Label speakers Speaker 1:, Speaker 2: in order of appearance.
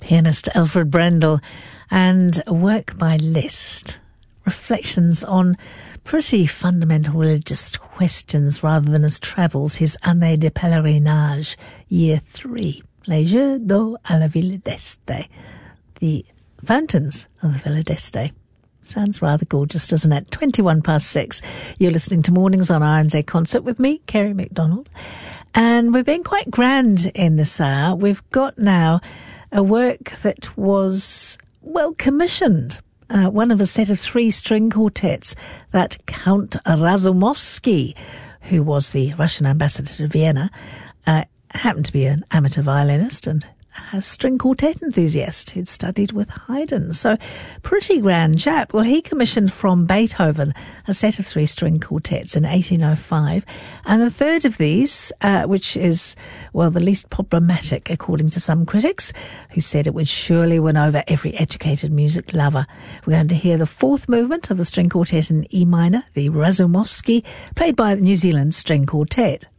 Speaker 1: pianist Alfred Brendel, and a work by Liszt. Reflections on pretty fundamental religious questions rather than his travels, his Année de Pèlerinage, Year 3, Les Jeux d'eau à la Ville d'Este, the fountains of the Villa d'Este. Sounds rather gorgeous, doesn't it? 6:21. You're listening to Mornings on RNZ Concert with me, Kerry McDonald. And we're being quite grand in this hour. We've got now a work that was, well, commissioned. One of a set of 3 string quartets that Count Razumovsky, who was the Russian ambassador to Vienna, happened to be an amateur violinist and a string quartet enthusiast who'd studied with Haydn. So, pretty grand chap. Well, he commissioned from Beethoven a set of 3 string quartets in 1805. And the third of these, which is, well, the least problematic, according to some critics, who said it would surely win over every educated music lover. We're going to hear the 4th movement of the string quartet in E minor, the Razumovsky, played by the New Zealand String Quartet.